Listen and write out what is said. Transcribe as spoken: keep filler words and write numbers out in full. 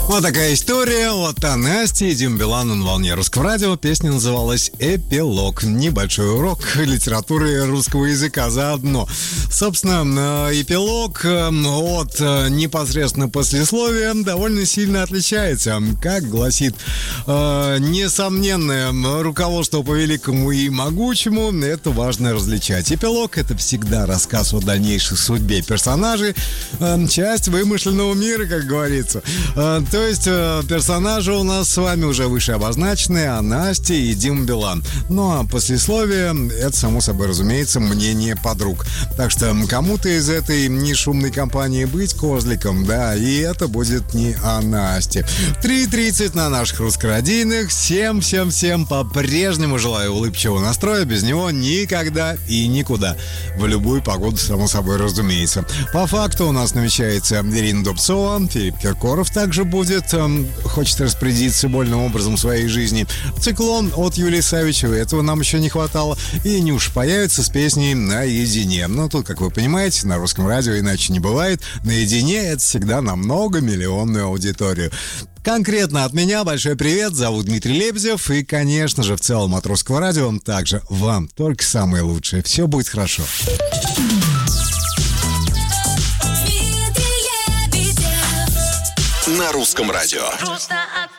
Вот такая история от Насти и Димы Билана на волне русского радио. Песня называлась «Эпилог». Небольшой урок литературы русского языка заодно. Собственно, эпилог от непосредственно послесловия довольно сильно отличается. Как гласит э, несомненное руководство по великому и могучему, это важно различать. Эпилог — это всегда рассказ о дальнейшей судьбе персонажей, э, часть вымышленного мира, как говорится. Э, То есть э, персонажи у нас с вами уже выше обозначены, а Настя и Дима Билан. Ну а послесловие — это, само собой разумеется, мнение подруг. Так что кому-то из этой нешумной компании быть козликом, да, и это будет не о Насте. три тридцать на наших русскорадийных. Всем-всем-всем по-прежнему желаю улыбчивого настроя. Без него никогда и никуда. В любую погоду, само собой разумеется. По факту у нас намечается Ирина Дубцова, Филипп Киркоров также будет. Будет, эм, хочет распорядиться вольным образом своей жизни. Циклон от Юлии Савичевой. Этого нам еще не хватало. И Нюша появится с песней «Наедине». Но тут, как вы понимаете, на русском радио иначе не бывает. «Наедине» — это всегда на многомиллионную аудиторию. Конкретно от меня большой привет. Зовут Дмитрий Лебедев. И, конечно же, в целом от русского радио также вам только самое лучшее. Все будет хорошо. На русском радио.